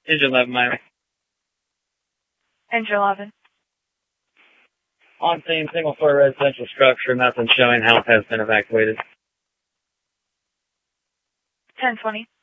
Engine 11, Miami. Engine 11. On scene, single-story residential structure, nothing showing. House has been evacuated. 1020.